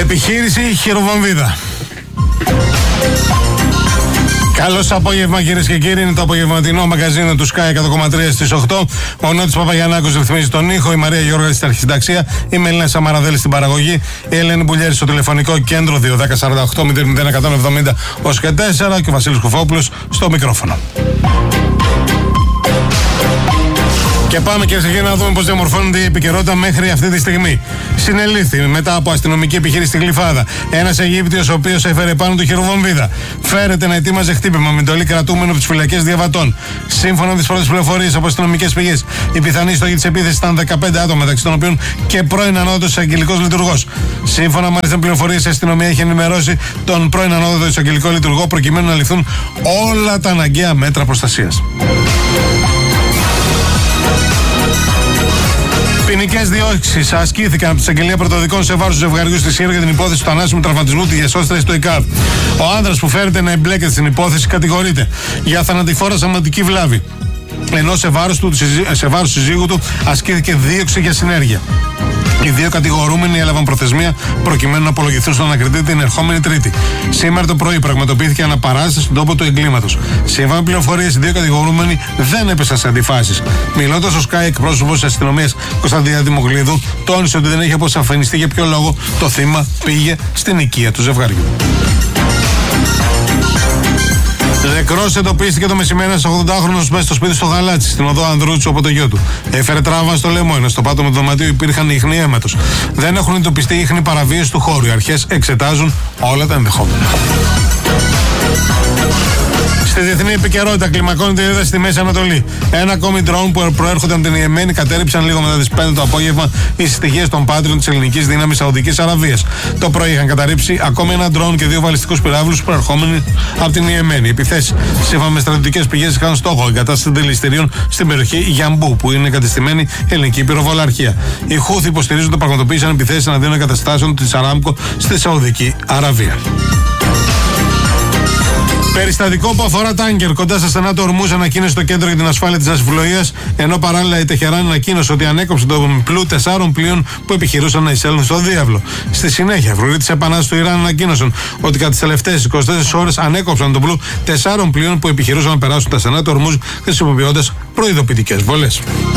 Επιχείρηση Χειροβομβίδα. Καλώς απόγευμα κυρίες και κύριοι, είναι το απογευματινό μαγκαζίνο του Sky 100,3 στις 8. Ο Νότης Παπαγιαννάκος ρυθμίζει τον ήχο, η Μαρία Γιώργα στην αρχισυνταξία, η Μελίνα Σαμαραδέλη στην παραγωγή, η Ελένη Μπουλιέρη στο τηλεφωνικό κέντρο 21048 00170 ως και 4 και ο Βασίλης Κουφόπουλος στο μικρόφωνο. Και πάμε κυρίες και κύριοι να δούμε πώς διαμορφώνεται η επικαιρότητα μέχρι αυτή τη στιγμή. Συνελήφθη μετά από αστυνομική επιχείρηση στη Γλυφάδα ένας Αιγύπτιος ο οποίος έφερε πάνω του χειροβομβίδα. Φέρεται να ετοίμαζε χτύπημα με εντολή κρατούμενο από τις φυλακές διαβατών. Σύμφωνα με τις πρώτες πληροφορίες από αστυνομικές πηγές, οι πιθανοί στόχοι της επίθεσης ήταν 15 άτομα, μεταξύ των οποίων και πρώην ανώτατος εισαγγελικός λειτουργός. Σύμφωνα με τις πληροφορίες, η αστυνομία έχει ενημερώσει τον πρώην ανώτατο εισαγγελικό λειτουργό προκειμένου να ληφθούν όλα τα αναγκαία μέτρα προστασίας. Ποινικές διώξεις ασκήθηκαν από τη εισαγγελία πρωτοδικών σε βάρος του ζευγαριού στη Σύρο για την υπόθεση του θανάσιμου τραυματισμού τη διασώστρια του ΕΚΑΒ. Ο άνδρας που φέρεται να εμπλέκεται στην υπόθεση κατηγορείται για θανατηφόρα σωματική βλάβη, ενώ σε βάρος συζύγου του ασκήθηκε δίωξη για συνέργεια. Οι δύο κατηγορούμενοι έλαβαν προθεσμία προκειμένου να απολογηθούν στον ανακριτή την ερχόμενη Τρίτη. Σήμερα το πρωί πραγματοποιήθηκε αναπαράσταση στον τόπο του εγκλήματος. Σύμφωνα με πληροφορίες, οι δύο κατηγορούμενοι δεν έπεσαν σε αντιφάσεις. Μιλώντας στο Sky, εκπρόσωπος της αστυνομίας Κωνσταντίνα Δημογλίδου τόνισε ότι δεν έχει αποσαφινιστεί για ποιο λόγο το θύμα πήγε στην οικία του ζευγαριού. Νεκρός εντοπίστηκε το μεσημέρι ένας 80χρονος μέσα στο σπίτι στο Γαλάτσι, στην οδό Ανδρούτσου από το γιο του. Έφερε τραύμα στο λαιμό, ενώ στο πάτωμα του δωματίου υπήρχαν ίχνη αίματος. Δεν έχουν εντοπιστεί ίχνη παραβίαση του χώρου. Οι αρχές εξετάζουν όλα τα ενδεχόμενα. Στη διεθνή επικαιρότητα κλιμακώνεται η ένταση στη Μέση Ανατολή. Ένα ακόμη ντρόουν που προέρχονται από την Ιεμένη κατέρριψαν λίγο μετά τις 5 το απόγευμα οι συστοιχίες των Patriot της ελληνικής δύναμης Σαουδικής Αραβίας. Το πρωί είχαν καταρρύψει ακόμη ένα ντρόουν και δύο βαλιστικούς πυράβλους προερχόμενοι από την Ιεμένη. Οι επιθέσεις, σύμφωνα με στρατιωτικές πηγές, είχαν στόχο εγκατάσταση δηληστηρίων στην περιοχή Γιαμπού, που είναι εγκατεστημένη η ελληνική πυροβολαρχία. Οι Χούθοι υποστηρίζουν ότι πραγματοποίησαν επιθέσεις εναντίον εγκαταστάσεων της Αράμκο στη Σαουδική Αραβία. Περιστατικό που αφορά τάνκερ κοντά στα στενά του Ορμούζ ανακοίνωσε το Κέντρο για την Ασφάλεια της Ναυσιπλοείας, ενώ παράλληλα η Τεχεράν ανακοίνωσε ότι ανέκοψε τον πλού 4 πλοίων που επιχειρούσαν να εισέλθουν στο διάβλο. Στη συνέχεια, φρουροί της Επανάστασης του Ιράν ανακοίνωσαν ότι κατά τις τελευταίες 24 ώρες ανέκοψαν τον πλού 4 πλοίων που επιχειρούσαν να περάσουν τα στενά του Ορμούζ χρησιμοποιώντας προειδοποιητικές βολές.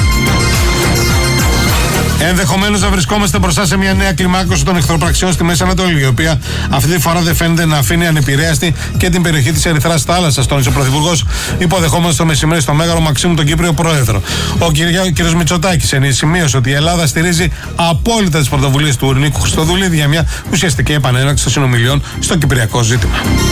Ενδεχομένως να βρισκόμαστε μπροστά σε μια νέα κλιμάκωση των εχθροπραξιών στη Μέση Ανατολή, η οποία αυτή τη φορά δεν φαίνεται να αφήνει ανεπηρέαστη και την περιοχή της Ερυθράς Θάλασσας, τόνισε ο Πρωθυπουργός, υποδεχόμενος το μεσημέρι στο Μέγαρο Μαξίμου τον Κύπριο Πρόεδρο. Ο κ. Μητσοτάκης σημείωσε ότι η Ελλάδα στηρίζει απόλυτα τις πρωτοβουλίες του Νίκου Χριστοδουλίδη για μια ουσιαστική επανέναρξη των συνομιλιών στο κυπριακό ζήτημα.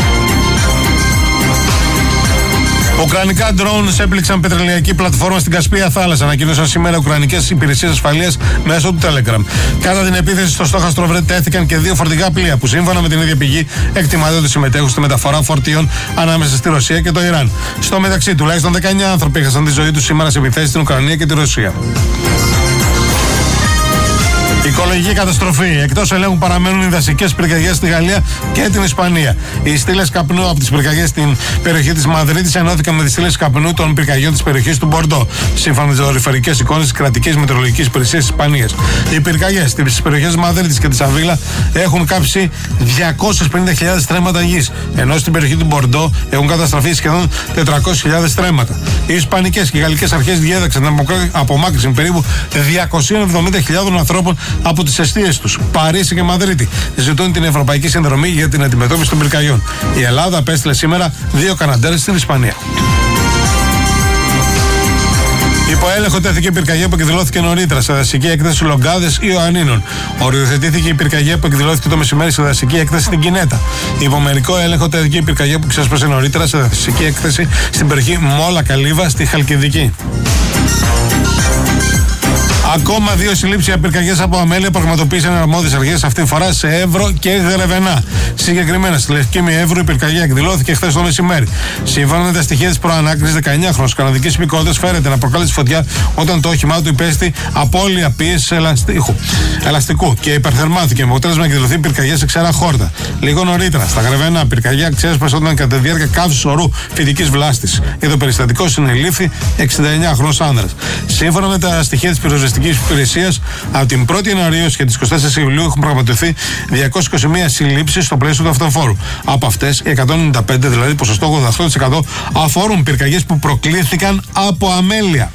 Ουκρανικά ντρόουν έπληξαν πετρελαϊκή πλατφόρμα στην Κασπία Θάλασσα, ανακοίνωσαν σήμερα ουκρανικές υπηρεσίες ασφαλείας μέσω του Telegram. Κατά την επίθεση στο στόχαστρο βρετέθηκαν και δύο φορτηγά πλοία που, σύμφωνα με την ίδια πηγή, εκτιμάται ότι συμμετέχουν στη μεταφορά φορτίων ανάμεσα στη Ρωσία και το Ιράν. Στο μεταξύ, τουλάχιστον 19 άνθρωποι έχασαν τη ζωή τους σήμερα σε επιθέσεις στην Ουκρανία και τη Ρωσία. Οικολογική καταστροφή. Εκτός ελέγχου παραμένουν οι δασικές πυρκαγιές στη Γαλλία και την Ισπανία. Οι στήλες καπνού από τις πυρκαγιές στην περιοχή της Μαδρίτης ενώθηκαν με τις στήλες καπνού των πυρκαγιών της περιοχής του Μπορντό, σύμφωνα με τις δορυφορικές εικόνες της κρατικής μετεωρολογικής υπηρεσίας της Ισπανίας. Οι πυρκαγιές στις περιοχές της Μαδρίτης και της Αβίλα έχουν κάψει 250.000 στρέμματα γης, ενώ στην περιοχή του Μπορντό έχουν καταστραφεί σχεδόν 400.000 στρέμματα. Οι ισπανικές και οι γαλλικές αρχές διέδαξαν την απομάκρυνση περίπου 270.000 ανθρώπων από τις εστίες τους, Παρίσι και Μαδρίτη. Ζητούν την Ευρωπαϊκή Συνδρομή για την αντιμετώπιση των πυρκαγιών. Η Ελλάδα απέστειλε σήμερα 2 Καναντέρες στην Ισπανία. Υπό έλεγχο τέθηκε η πυρκαγιά που εκδηλώθηκε νωρίτερα σε δασική έκταση Λογκάδες Ιωαννίνων. Οριοθετήθηκε η πυρκαγιά που εκδηλώθηκε το μεσημέρι σε δασική έκταση στην Κινέτα. Υπό μερικό έλεγχο τέθηκε η πυρκαγιά που ξέσπασε νωρίτερα σε δασική έκταση στην περιοχή Μόλα Καλύβα στη Χαλκιδική. Ακόμα 2 συλλήψεις για πυρκαγιές από αμέλεια πραγματοποίησαν αρμόδιες αρχές, αυτή τη φορά σε Εύρο και Γρεβενά. Συγκεκριμένα, στη Λευκήμη Εύρου η πυρκαγιά εκδηλώθηκε χθες το μεσημέρι. Σύμφωνα με τα στοιχεία της προανάκρισης, 19χρονος καναδικής υπηκότητας φέρεται να προκάλεσε φωτιά όταν το όχημά του υπέστη απώλεια πίεσης ελαστικού και υπερθερμάθηκε, με αποτέλεσμα να εκδηλωθεί πυρκαγιά σε ξερά χόρτα. Λίγο νωρίτερα, στα Γρεβενά, πυρκαγιά ξέσπασε όταν κατά τη διάρκεια καύσης ορού φυτικής βλάστης. Για το περιστατικό συνελήφθη 69χρονος άνδρας. Σύμφωνα με τα στοιχεία της πυροσβεστικής αστυνομικής υπηρεσίας. Από την 1η Ιανουαρίου και τις 24 Ιουλίου έχουν πραγματοποιηθεί 221 συλλήψεις στο πλαίσιο του αυτοφόρου. Από αυτές, οι 195, δηλαδή ποσοστό 88%, αφορούν πυρκαγιές που προκλήθηκαν από αμέλεια.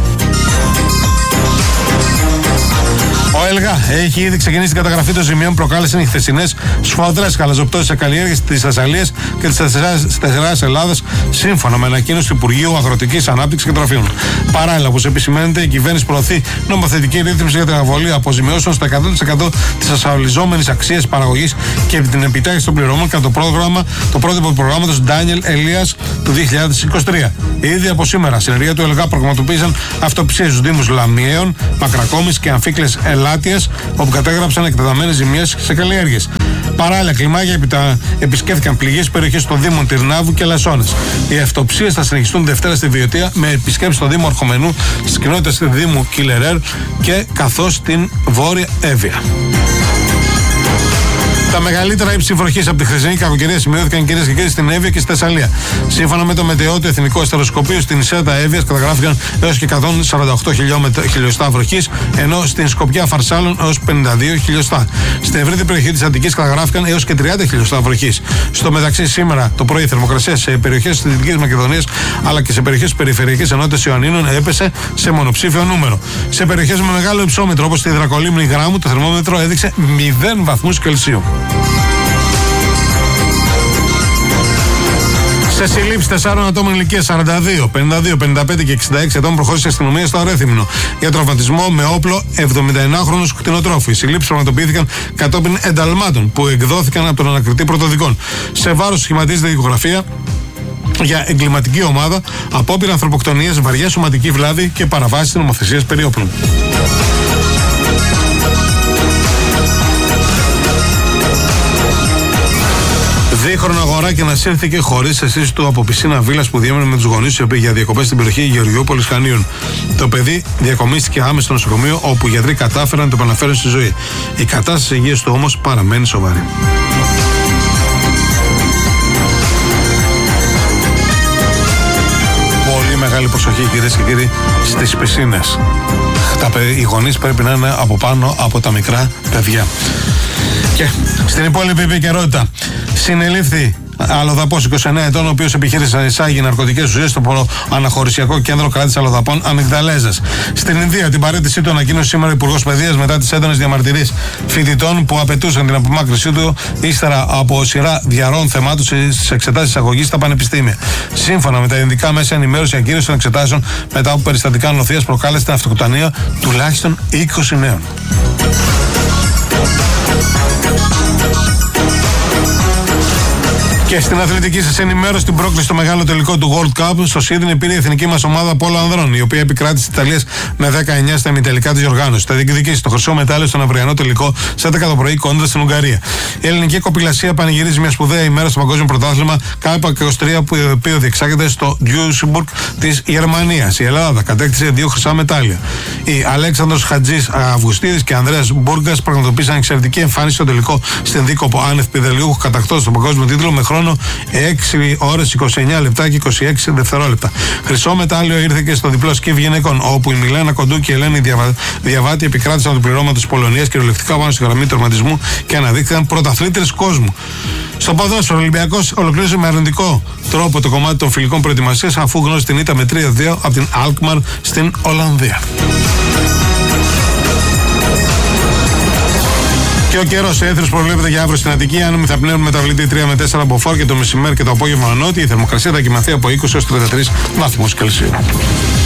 Ο ΕΛΓΑ έχει ήδη ξεκινήσει την καταγραφή των ζημιών που προκάλεσαν οι χθεσινές σφοδρές χαλαζοπτώσεις σε καλλιέργειες της Θεσσαλίας και της Δυτικής Ελλάδας, σύμφωνα με ανακοίνωση του Υπουργείου Αγροτικής Ανάπτυξης και Τροφίμων. Παράλληλα, όπως επισημαίνεται, η κυβέρνηση προωθεί νομοθετική ρύθμιση για την αναβολή αποζημιώσεων στο 100% της ασφαλιζόμενης αξίας παραγωγής και την επιτάχυνση των πληρωμών κατά το πρότυπο του προγράμματος Ντάνιελ Ελίας του 2023. Ήδη από σήμερα, συνεργεία του ΕΛΓΑ πραγματοποίησαν αυτοψίες στους Δήμους Λαμιαίων, Μακρακόμης και Αμφίκλες Ελάτιας, όπου κατέγραψαν εκτεταμένες ζημιές σε καλλιέργειες. Παράλληλα, κλιμάκια επισκέφθηκαν πληγές περιοχές των Δήμων Τυρνάβου και Λασσόνας. Οι αυτοψίες θα συνεχιστούν Δευτέρα στη Βιωτία με επισκέψεις στο Δήμο Αρχομενού, στις κοινότητες του Δήμου Κιλερέρ και καθώς στην Βόρεια Εύβοια. Τα μεγαλύτερα ύψη βροχής από τη χθεσινή κακοκαιρία σημειώθηκαν, κυρίες και κύριοι, στην Εύβοια και στη Θεσσαλία. Σύμφωνα με το Μετεό, το Εθνικό Αστεροσκοπείο, στην Ισέτα Εύβοιας καταγράφηκαν έως και 148 χιλιοστά βροχής, ενώ στην Σκοπιά Φαρσάλων έως 52 χιλιοστά. Στην ευρύτερη περιοχή της Αττικής καταγράφηκαν έως και 30 χιλιοστά βροχής. Στο μεταξύ, σήμερα το πρωί η θερμοκρασία σε περιοχές της Δυτικής Μακεδονίας αλλά και σε περιοχές της περιφερειακής ενότητας Ιωαννίνων έπεσε σε μονοψήφιο νούμερο. Σε περιοχές με μεγάλο υψόμετρο, όπως στη Υδρακολίμνη Γράμμου, το θερμόμετρο έδειξε 0 βαθμούς Κελσίου. Σε συλλήψεις 4 ατόμων ηλικίας 42, 52, 55 και 66 ετών προχώρησε η αστυνομία στο Αρέθυμνο για τραυματισμό με όπλο 79χρονους κτηνοτρόφου. Οι συλλήψεις πραγματοποιήθηκαν κατόπιν ενταλμάτων που εκδόθηκαν από τον ανακριτή πρωτοδικών. Σε βάρος σχηματίζεται η δικογραφία για εγκληματική ομάδα, απόπειρα ανθρωποκτονίας, βαριά σωματική βλάβη και παραβάσεις της νομοθεσίας περί όπλων. Δίχρονο αγοράκι ανασύρθηκε χωρίς αισθήση του από πισίνα βίλας που διέμενε με τους γονείς του για διακοπές στην περιοχή Γεωργιούπολης Χανίων. Το παιδί διακομίστηκε άμεσα στο νοσοκομείο, όπου οι γιατροί κατάφεραν να το επαναφέρουν στη ζωή. Η κατάσταση υγείας του όμως παραμένει σοβαρή. Πολύ μεγάλη προσοχή, κυρίες και κύριοι, στις πισίνες. Οι γονείς πρέπει να είναι από πάνω από τα μικρά παιδιά. Και στην υπόλοιπη επικαιρότητα, συνελήφθη αλλοδαπός 29 ετών, ο οποίος επιχείρησε να εισάγει ναρκωτικές ουσίες στο αναχωρησιακό κέντρο κράτησης αλλοδαπών Αμυγδαλέζας. Στην Ινδία, την παραίτησή του ανακοίνωσε σήμερα ο Υπουργός Παιδείας μετά τις έντονες διαμαρτυρίες φοιτητών που απαιτούσαν την απομάκρυνσή του ύστερα από σειρά διαρροών θεμάτων στις εξετάσεις αγωγής στα πανεπιστήμια. Σύμφωνα με τα ειδικά μέσα ενημέρωση, η ακύρωση των εξετάσεων μετά από περιστατικά νοθείας προκάλεσε την αυτοκτονία τουλάχιστον 20 νέων. Και στην αθλητική σας ενημέρωση, την πρόκληση στο μεγάλο τελικό του World Cup στο Σίδνεϊ πήρε η εθνική μας ομάδα πόλο ανδρών, η οποία επικράτησε της Ιταλίας με 19 στα ημιτελικά της διοργάνωσης. Θα διεκδικήσει το χρυσό μετάλλιο στον αυριανό τελικό σε 11 το πρωί κόντρα στην Ουγγαρία. Η ελληνική κοπηλασία πανηγυρίζει μια σπουδαία ημέρα στο παγκόσμιο πρωτάθλημα ΚΑΠΑ23, που διεξάγεται στο Duisburg της Γερμανίας. Η Ελλάδα κατέκτησε 2 χρυσά μετάλλια. Οι Αλέξανδρος Χατζής Αυγουστίδης και Ανδρέας Μπούργκας πραγματοποίησαν εξαιρετική εμφάνιση στο τελικό στην Δίκοπο άνευ πηδελιούχου, κατακτώντας τον παγκόσμιο τίτλο με χρόνο 6 ώρες 29 λεπτά και 26 δευτερόλεπτα. Χρυσό μετάλλιο ήρθε και στο διπλό σκιφ γυναικών, όπου η Μιλένα Κοντού και η Ελένη Διαβάτη επικράτησαν το πληρώμα της Πολωνίας κυριολεκτικά πάνω στη γραμμή τερματισμού και αναδείχθηκαν πρωταθλήτρες κόσμου. Στο ποδόσφαιρο, ο Ολυμπιακός ολοκλήρωσε με αρνητικό τρόπο το κομμάτι των φιλικών προετοιμασίας, αφού γνώρισε την ήττα με 3-2 από την Alkmaar στην Ολλανδία. Και ο καιρός έθρος προβλέπεται για αύριο στην Αττική. Άνεμοι θα πνέουν μεταβλητή 3 με 4 από φόρ και το μεσημέρι και το απόγευμα νότια. Η θερμοκρασία θα κοιμαθεί από 20 έως 33 βαθμούς Κελσίου.